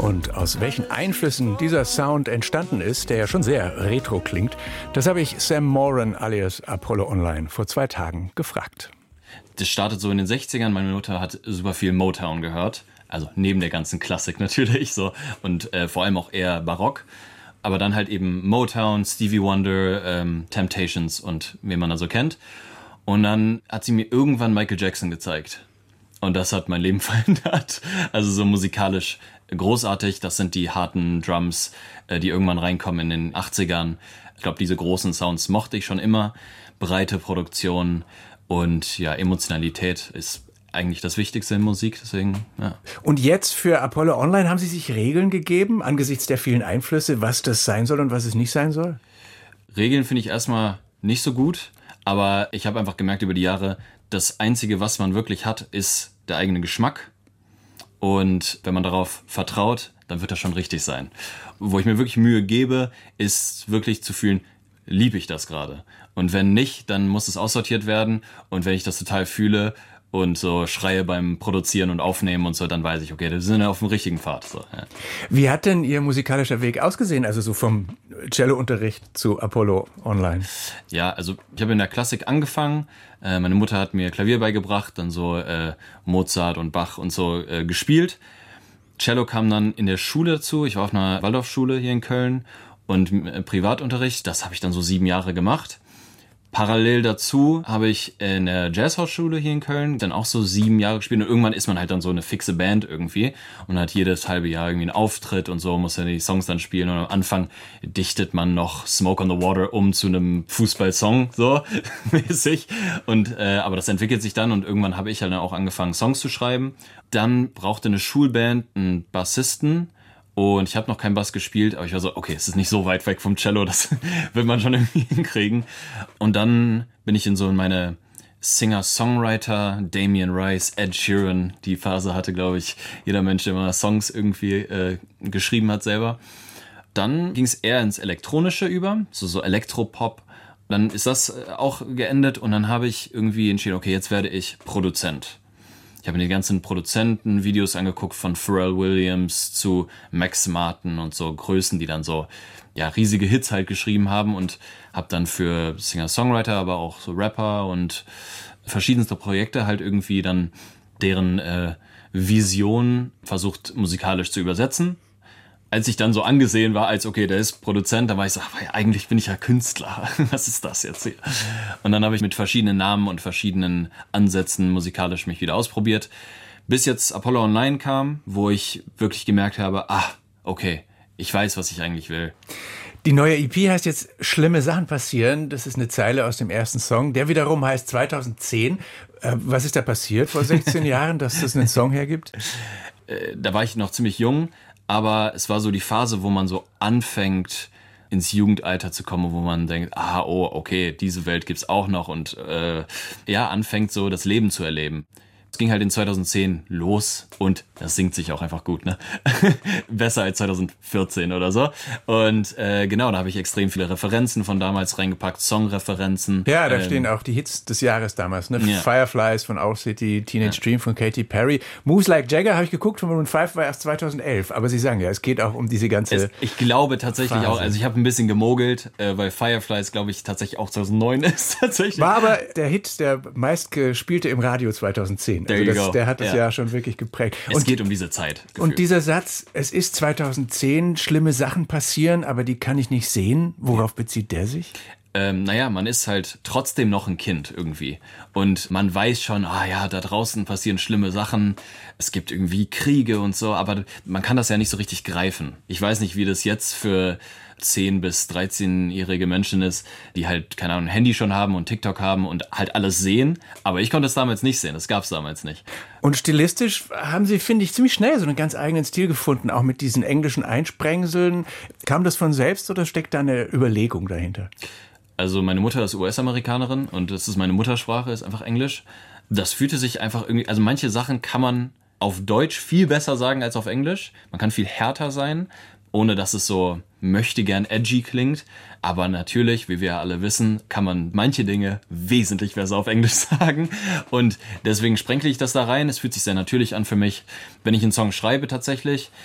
Und aus welchen Einflüssen dieser Sound entstanden ist, der ja schon sehr retro klingt, das habe ich Sam Moran alias Apollo Online vor 2 Tagen gefragt. Das startet so in den 60ern. Meine Mutter hat super viel Motown gehört. Also neben der ganzen Klassik natürlich so. Und vor allem auch eher Barock. Aber dann halt eben Motown, Stevie Wonder, Temptations und wen man da so kennt. Und dann hat sie mir irgendwann Michael Jackson gezeigt. Und das hat mein Leben verändert. Also so musikalisch großartig. Das sind die harten Drums, die irgendwann reinkommen in den 80ern. Ich glaube, diese großen Sounds mochte ich schon immer. Breite Produktion und ja, Emotionalität ist eigentlich das Wichtigste in Musik, deswegen, ja. Und jetzt für Apollo Online haben Sie sich Regeln gegeben, angesichts der vielen Einflüsse, was das sein soll und was es nicht sein soll? Regeln finde ich erstmal nicht so gut, aber ich habe einfach gemerkt über die Jahre, das Einzige, was man wirklich hat, ist der eigene Geschmack. Und wenn man darauf vertraut, dann wird das schon richtig sein. Wo ich mir wirklich Mühe gebe, ist wirklich zu fühlen, liebe ich das gerade? Und wenn nicht, dann muss es aussortiert werden. Und wenn ich das total fühle und so schreie beim Produzieren und Aufnehmen und so, dann weiß ich, okay, wir sind auf dem richtigen Pfad. So, ja. Wie hat denn Ihr musikalischer Weg ausgesehen? Also so vom Cello-Unterricht zu Apollo Online? Ja, also ich habe in der Klassik angefangen. Meine Mutter hat mir Klavier beigebracht, dann so Mozart und Bach und so gespielt. Cello kam dann in der Schule dazu. Ich war auf einer Waldorfschule hier in Köln und Privatunterricht. Das habe ich dann so 7 Jahre gemacht. Parallel dazu habe ich in der Jazzhausschule hier in Köln dann auch so 7 Jahre gespielt und irgendwann ist man halt dann so eine fixe Band irgendwie und hat jedes halbe Jahr irgendwie einen Auftritt und so, muss ja die Songs dann spielen und am Anfang dichtet man noch Smoke on the Water um zu einem Fußballsong, so mäßig und aber das entwickelt sich dann und irgendwann habe ich halt dann auch angefangen Songs zu schreiben. Dann brauchte eine Schulband einen Bassisten. Und ich habe noch keinen Bass gespielt, aber ich war so, okay, es ist nicht so weit weg vom Cello, das wird man schon irgendwie hinkriegen. Und dann bin ich in so meine Singer-Songwriter, Damien Rice, Ed Sheeran, die Phase hatte, glaube ich, jeder Mensch, der mal Songs irgendwie geschrieben hat selber. Dann ging es eher ins Elektronische über, so Elektropop. Dann ist das auch geendet und dann habe ich irgendwie entschieden, okay, jetzt werde ich Produzent. Ich habe mir die ganzen Produzenten-Videos angeguckt, von Pharrell Williams zu Max Martin und so Größen, die dann so ja riesige Hits halt geschrieben haben und habe dann für Singer-Songwriter, aber auch so Rapper und verschiedenste Projekte halt irgendwie dann deren Vision versucht musikalisch zu übersetzen. Als ich dann so angesehen war, als okay, der ist Produzent, da war ich so, aber eigentlich bin ich ja Künstler. Was ist das jetzt hier? Und dann habe ich mit verschiedenen Namen und verschiedenen Ansätzen musikalisch mich wieder ausprobiert, bis jetzt Apollo Online kam, wo ich wirklich gemerkt habe, okay, ich weiß, was ich eigentlich will. Die neue EP heißt jetzt Schlimme Sachen passieren. Das ist eine Zeile aus dem ersten Song. Der wiederum heißt 2010. Was ist da passiert vor 16 Jahren, dass das einen Song hergibt? Da war ich noch ziemlich jung. Aber es war so die Phase, wo man so anfängt, ins Jugendalter zu kommen, wo man denkt, okay, diese Welt gibt's auch noch und anfängt so das Leben zu erleben. Es ging halt in 2010 los und das singt sich auch einfach gut, ne? Besser als 2014 oder so. Und genau, da habe ich extrem viele Referenzen von damals reingepackt, Songreferenzen. Ja, da stehen auch die Hits des Jahres damals, ne? Ja. Fireflies von Owl City, Teenage Dream von Katy Perry. Moves Like Jagger habe ich geguckt, von Maroon 5 war erst 2011. Aber Sie sagen ja, es geht auch um diese ganze Ich glaube tatsächlich Phase. Auch, also ich habe ein bisschen gemogelt, weil Fireflies, glaube ich, tatsächlich auch 2009 ist. Tatsächlich. War aber der Hit, der meistgespielte im Radio 2010. Also der hat das Jahr schon wirklich geprägt. Es geht um diese Zeit. Gefühlt. Und dieser Satz, es ist 2010, schlimme Sachen passieren, aber die kann ich nicht sehen. Worauf bezieht der sich? Man ist halt trotzdem noch ein Kind irgendwie. Und man weiß schon, da draußen passieren schlimme Sachen. Es gibt irgendwie Kriege und so, aber man kann das ja nicht so richtig greifen. Ich weiß nicht, wie das jetzt für 10- bis 13-jährige Menschen ist, die halt, keine Ahnung, ein Handy schon haben und TikTok haben und halt alles sehen. Aber ich konnte es damals nicht sehen, das gab es damals nicht. Und stilistisch haben Sie, finde ich, ziemlich schnell so einen ganz eigenen Stil gefunden, auch mit diesen englischen Einsprengseln. Kam das von selbst oder steckt da eine Überlegung dahinter? Also meine Mutter ist US-Amerikanerin und das ist meine Muttersprache, ist einfach Englisch. Das fühlte sich einfach irgendwie, also manche Sachen kann man auf Deutsch viel besser sagen als auf Englisch. Man kann viel härter sein, ohne dass es so möchtegern edgy klingt. Aber natürlich, wie wir alle wissen, kann man manche Dinge wesentlich besser auf Englisch sagen. Und deswegen sprenkle ich das da rein. Es fühlt sich sehr natürlich an für mich. Wenn ich einen Song schreibe tatsächlich,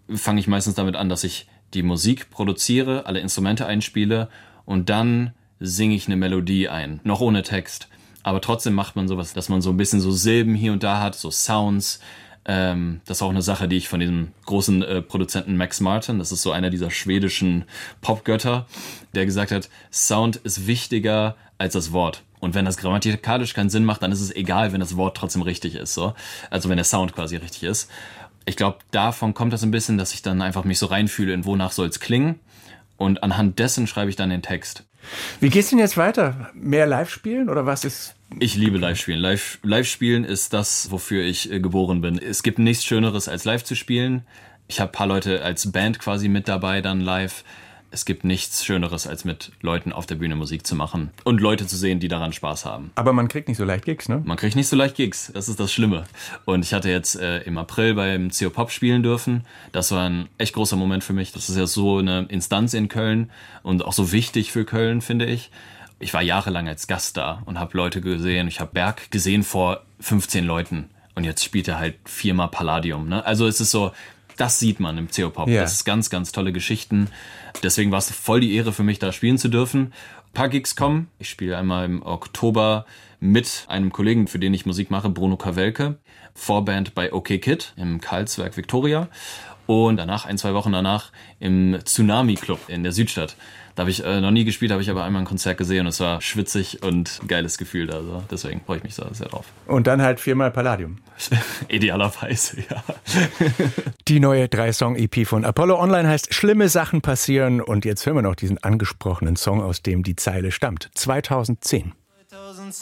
fange ich meistens damit an, dass ich die Musik produziere, alle Instrumente einspiele und dann singe ich eine Melodie ein, noch ohne Text. Aber trotzdem macht man sowas, dass man so ein bisschen so Silben hier und da hat, so Sounds. Das ist auch eine Sache, die ich von diesem großen Produzenten Max Martin, das ist so einer dieser schwedischen Popgötter, der gesagt hat, Sound ist wichtiger als das Wort. Und wenn das grammatikalisch keinen Sinn macht, dann ist es egal, wenn das Wort trotzdem richtig ist. So. Also wenn der Sound quasi richtig ist. Ich glaube, davon kommt das ein bisschen, dass ich dann einfach mich so reinfühle, in wonach soll es klingen. Und anhand dessen schreibe ich dann den Text. Wie geht's denn jetzt weiter? Mehr Live-Spielen oder was ist? Ich liebe Live-Spielen. Live-Spielen ist das, wofür ich geboren bin. Es gibt nichts Schöneres, als live zu spielen. Ich habe ein paar Leute als Band quasi mit dabei dann live. Es gibt nichts Schöneres, als mit Leuten auf der Bühne Musik zu machen und Leute zu sehen, die daran Spaß haben. Aber man kriegt nicht so leicht Gigs, ne? Man kriegt nicht so leicht Gigs, das ist das Schlimme. Und ich hatte jetzt im April beim CO Pop spielen dürfen. Das war ein echt großer Moment für mich. Das ist ja so eine Instanz in Köln und auch so wichtig für Köln, finde ich. Ich war jahrelang als Gast da und habe Leute gesehen. Ich habe Berg gesehen vor 15 Leuten und jetzt spielt er halt 4-mal Palladium. Ne? Also es ist so... Das sieht man im CO Pop. Yeah. Das ist ganz, ganz tolle Geschichten. Deswegen war es voll die Ehre für mich, da spielen zu dürfen. Ein paar Gigs kommen. Ich spiele einmal im Oktober mit einem Kollegen, für den ich Musik mache, Bruno Kawelke. Vorband bei OK Kid im Karlswerk Victoria. Und danach, 1-2 Wochen danach, im Tsunami Club in der Südstadt. Da habe ich noch nie gespielt, habe ich aber einmal ein Konzert gesehen und es war schwitzig und ein geiles Gefühl. Also deswegen freue ich mich da sehr drauf. Und dann halt 4-mal Palladium. Idealerweise, ja. Die neue 3-Song-EP von Apollo Online heißt Schlimme Sachen passieren. Und jetzt hören wir noch diesen angesprochenen Song, aus dem die Zeile stammt. 2010.